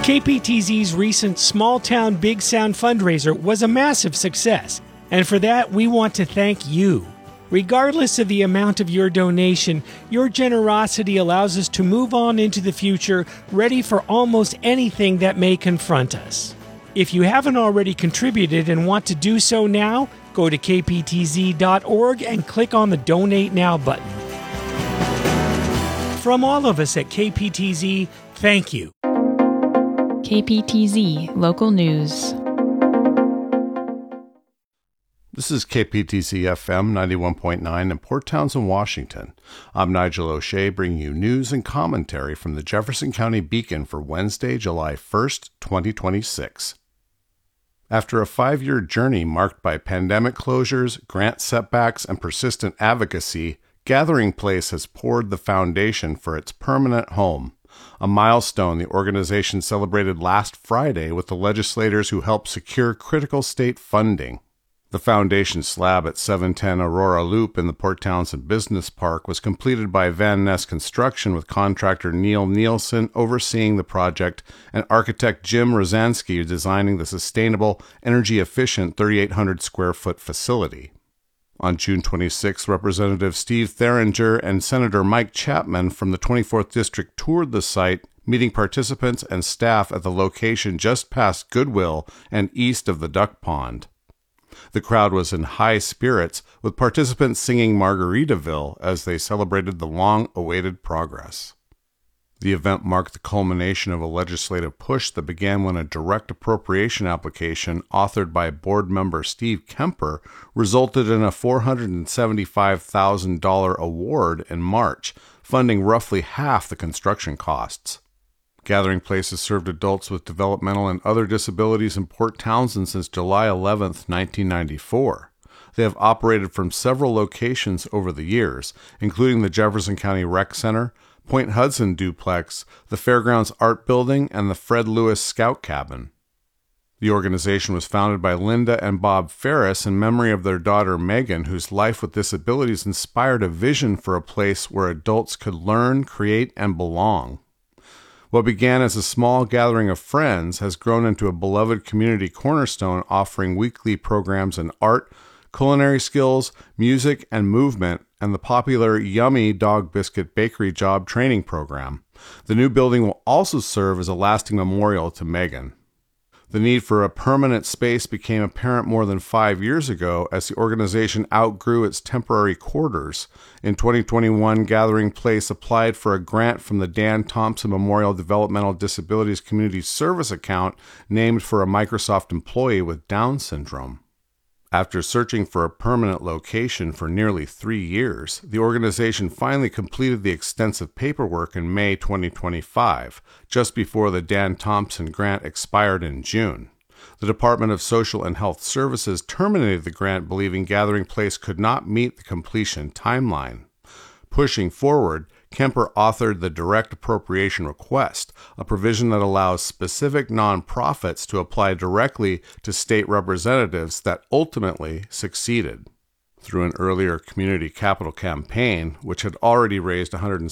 KPTZ's recent Small Town Big Sound fundraiser was a massive success, and for that we want to thank you. Regardless of the amount of your donation, your generosity allows us to move on into the future ready for almost anything that may confront us. If you haven't already contributed and want to do so now, go to kptz.org and click on the Donate Now button. From all of us at KPTZ, thank you. KPTZ Local News. This is KPTZ FM 91.9 in Port Townsend, Washington. I'm Nigel O'Shea, bringing you news and commentary from the Jefferson County Beacon for Wednesday, July 1st, 2026. After a 5-year journey marked by pandemic closures, grant setbacks, and persistent advocacy, Gathering Place has poured the foundation for its permanent home, a milestone the organization celebrated last Friday with the legislators who helped secure critical state funding. The foundation slab at 710 Aurora Loop in the Port Townsend Business Park was completed by Van Ness Construction with contractor Neil Nielsen overseeing the project and architect Jim Rozansky designing the sustainable, energy-efficient 3,800 square foot facility. On June 26, Representative Steve Theringer and Senator Mike Chapman from the 24th District toured the site, meeting participants and staff at the location just past Goodwill and east of the duck pond. The crowd was in high spirits, with participants singing Margaritaville as they celebrated the long-awaited progress. The event marked the culmination of a legislative push that began when a direct appropriation application authored by board member Steve Kemper resulted in a $475,000 award in March, funding roughly half the construction costs. Gathering Place has served adults with developmental and other disabilities in Port Townsend since July 11, 1994. They have operated from several locations over the years, including the Jefferson County Rec Center, Point Hudson Duplex, the Fairgrounds Art Building, and the Fred Lewis Scout Cabin. The organization was founded by Linda and Bob Ferris in memory of their daughter Megan, whose life with disabilities inspired a vision for a place where adults could learn, create, and belong. What began as a small gathering of friends has grown into a beloved community cornerstone offering weekly programs in art, culinary skills, music, and movement, and the popular Yummy Dog Biscuit Bakery Job Training Program. The new building will also serve as a lasting memorial to Megan. The need for a permanent space became apparent more than 5 years ago as the organization outgrew its temporary quarters. In 2021, Gathering Place applied for a grant from the Dan Thompson Memorial Developmental Disabilities Community Service account named for a Microsoft employee with Down syndrome. After searching for a permanent location for nearly 3 years, the organization finally completed the extensive paperwork in May 2025, just before the Dan Thompson grant expired in June. The Department of Social and Health Services terminated the grant, believing Gathering Place could not meet the completion timeline. Pushing forward, Kemper authored the Direct Appropriation Request, a provision that allows specific nonprofits to apply directly to state representatives that ultimately succeeded. Through an earlier community capital campaign, which had already raised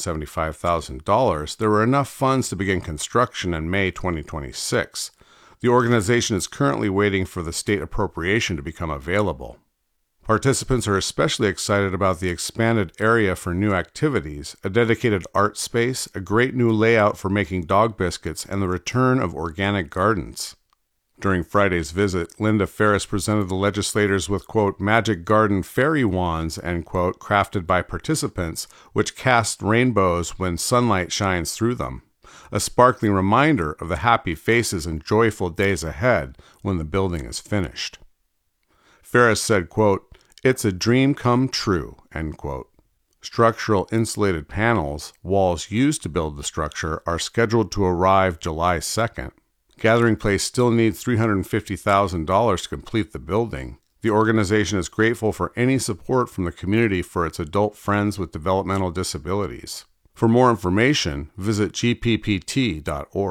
$175,000, there were enough funds to begin construction in May 2026. The organization is currently waiting for the state appropriation to become available. Participants are especially excited about the expanded area for new activities, a dedicated art space, a great new layout for making dog biscuits, and the return of organic gardens. During Friday's visit, Linda Ferris presented the legislators with, quote, magic garden fairy wands, end quote, crafted by participants, which cast rainbows when sunlight shines through them. A sparkling reminder of the happy faces and joyful days ahead when the building is finished. Ferris said, quote, it's a dream come true, end quote. Structural insulated panels, walls used to build the structure, are scheduled to arrive July 2nd. Gathering Place still needs $350,000 to complete the building. The organization is grateful for any support from the community for its adult friends with developmental disabilities. For more information, visit gppt.org.